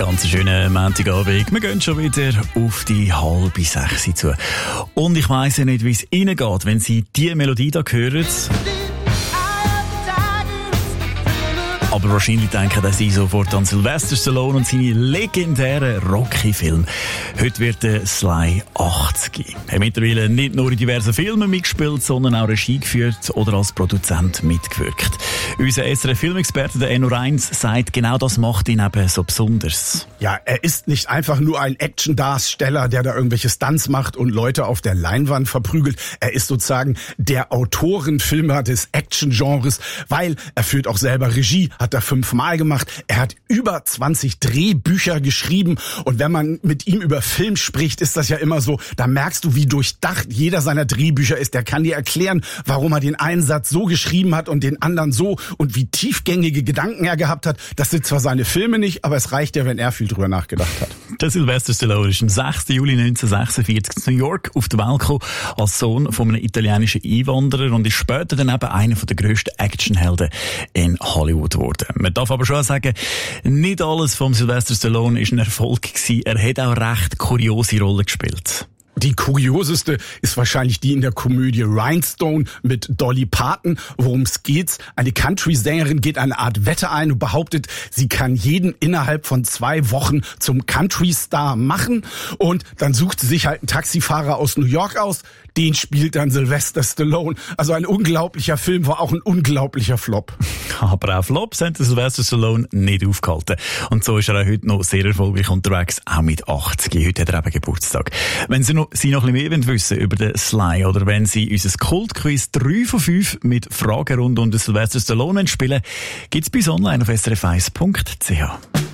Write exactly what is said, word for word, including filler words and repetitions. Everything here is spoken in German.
Ganz schönen Montagabend. Wir gehen schon wieder auf die halbe sechs zu. Und ich weiss ja nicht, wie es Ihnen geht, wenn Sie diese Melodie da hören. Aber wahrscheinlich denken Sie sofort an Sylvester Stallone und seine legendären Rocky-Filme. Heute wird der Sly achtzig. Er hat mittlerweile nicht nur in diversen Filmen mitgespielt, sondern auch Regie geführt oder als Produzent mitgewirkt. Unser S R F-Filmexperte, der Enno Reins, sagt, genau das macht ihn eben so besonders. Ja, er ist nicht einfach nur ein Action-Darsteller, der da irgendwelche Stunts macht und Leute auf der Leinwand verprügelt. Er ist sozusagen der Autorenfilmer des Action-Genres, weil er führt auch selber Regie, hat er fünfmal gemacht. Er hat über zwanzig Drehbücher geschrieben und wenn man mit ihm über Film spricht, ist das ja immer so, da merkst du, wie durchdacht jeder seiner Drehbücher ist. Der kann dir erklären, warum er den einen Satz so geschrieben hat und den anderen so und wie tiefgängige Gedanken er gehabt hat. Das sind zwar seine Filme nicht, aber es reicht ja, wenn er viel drüber nachgedacht hat. Der Sylvester Stallone ist am sechsten Juli neunzehnhundertsechsundvierzig in New York auf die Welt gekommen als Sohn von einem italienischen Einwanderer und ist später dann eben einer der grössten Actionhelden in Hollywood geworden. Man darf aber schon sagen, nicht alles vom Sylvester Stallone ist ein Erfolg gewesen. Er hat auch recht kuriose Rollen gespielt. Die kurioseste ist wahrscheinlich die in der Komödie Rhinestone mit Dolly Parton. Worum es geht? Eine Country-Sängerin geht eine Art Wette ein und behauptet, sie kann jeden innerhalb von zwei Wochen zum Country-Star machen. Und dann sucht sie sich halt einen Taxifahrer aus New York aus. Den spielt dann Sylvester Stallone. Also ein unglaublicher Film, war auch ein unglaublicher Flop. Aber auch Flops hat Sylvester Stallone nicht aufgehalten. Und so ist er auch heute noch sehr erfolgreich unterwegs, auch mit achtzig. Heute hat er eben Geburtstag. Wenn Sie noch, Sie noch ein bisschen mehr wissen über den Sly oder wenn Sie unser Kultquiz drei von fünf mit Fragen rund um den Sylvester Stallone spielen, gibt's bis online auf s r f eins punkt c h.